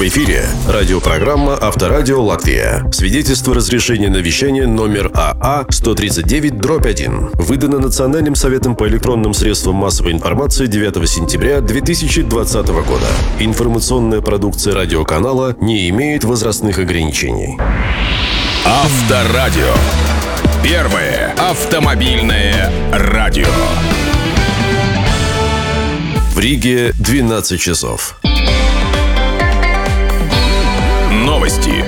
В эфире радиопрограмма «Авторадио Латвия». Свидетельство разрешения на вещание номер АА 139/1. Выдано Национальным советом по электронным средствам массовой информации 9 сентября 2020 года. Информационная продукция радиоканала не имеет возрастных ограничений. Авторадио. Первое автомобильное радио. В Риге 12 часов. Новости.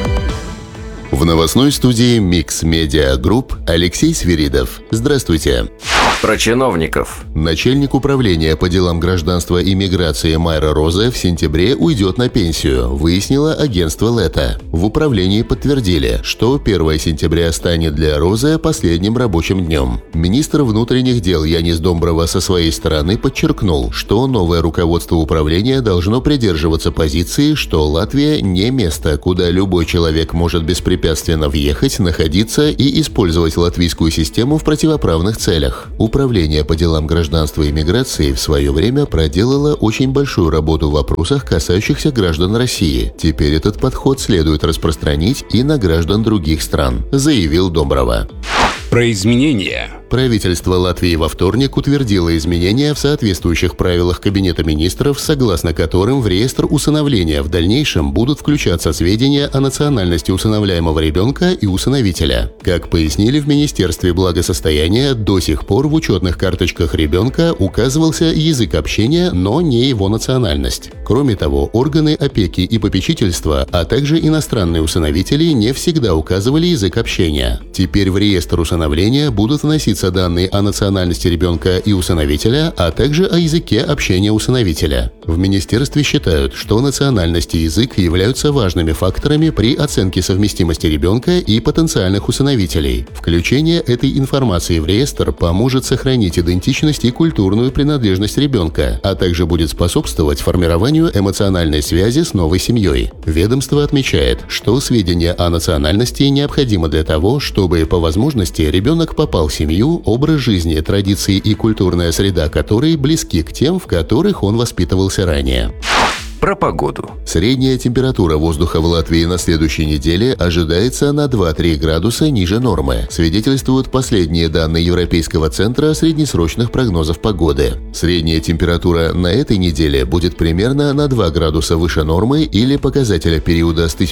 В новостной студии Mix Media Group Алексей Свиридов. Здравствуйте. Про чиновников. Начальник управления по делам гражданства и миграции Майра Розе в сентябре уйдет на пенсию, выяснило агентство Лето. В управлении подтвердили, что 1 сентября станет для Розе последним рабочим днем. Министр внутренних дел Янис Домброва со своей стороны подчеркнул, что новое руководство управления должно придерживаться позиции, что Латвия не место, куда любой человек может беспрепятственно въехать, находиться и использовать латвийскую систему в противоправных целях. Управление по делам гражданства и миграции в свое время проделало очень большую работу в вопросах, касающихся граждан России. Теперь этот подход следует распространить и на граждан других стран, заявил Домброва. Про изменения. Правительство Латвии во вторник утвердило изменения в соответствующих правилах Кабинета министров, согласно которым в реестр усыновления в дальнейшем будут включаться сведения о национальности усыновляемого ребенка и усыновителя. Как пояснили в Министерстве благосостояния, до сих пор в учетных карточках ребенка указывался язык общения, но не его национальность. Кроме того, органы опеки и попечительства, а также иностранные усыновители не всегда указывали язык общения. Теперь в реестр усыновления будут вноситься данные о национальности ребенка и усыновителя, а также о языке общения усыновителя. В министерстве считают, что национальность и язык являются важными факторами при оценке совместимости ребенка и потенциальных усыновителей. Включение этой информации в реестр поможет сохранить идентичность и культурную принадлежность ребенка, а также будет способствовать формированию эмоциональной связи с новой семьей. Ведомство отмечает, что сведения о национальности необходимы для того, чтобы по возможности ребенок попал в семью, образ жизни, традиции и культурная среда которой близки к тем, в которых он воспитывался ранее. Про погоду. Средняя температура воздуха в Латвии на следующей неделе ожидается на 2-3 градуса ниже нормы, свидетельствуют последние данные Европейского центра среднесрочных прогнозов погоды. Средняя температура на этой неделе будет примерно на 2 градуса выше нормы или показателя периода с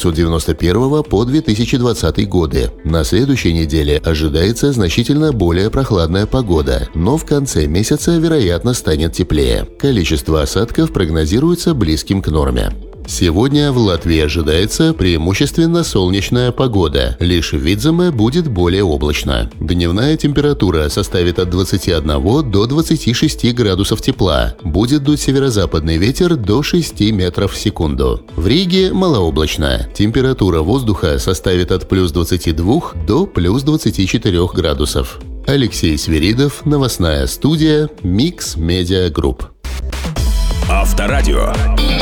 1991 по 2020 годы. На следующей неделе ожидается значительно более прохладная погода, но в конце месяца, вероятно, станет теплее. Количество осадков прогнозируется близким к норме. Сегодня в Латвии ожидается преимущественно солнечная погода, лишь в Видземе будет более облачно. Дневная температура составит от 21 до 26 градусов тепла, будет дуть северо-западный ветер до 6 метров в секунду. В Риге малооблачно, температура воздуха составит от плюс 22 до плюс 24 градусов. Алексей Свиридов, новостная студия Mix Media Group. Авторадио.